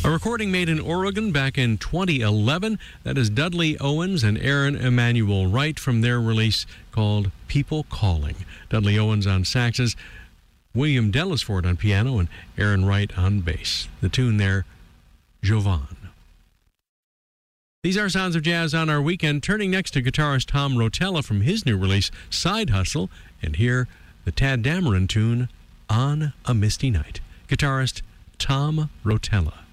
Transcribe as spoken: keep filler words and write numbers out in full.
A recording made in Oregon back in twenty eleven. That is Dudley Owens and Aaron Emanuel Wright from their release called People Calling. Dudley Owens on saxes, William Dellisford on piano, and Aaron Wright on bass. The tune there, Jovan. These are Sounds of Jazz on our weekend. Turning next to guitarist Tom Rotella from his new release, Side Hustle, and here the Tad Dameron tune, On a Misty Night. Guitarist Tom Rotella.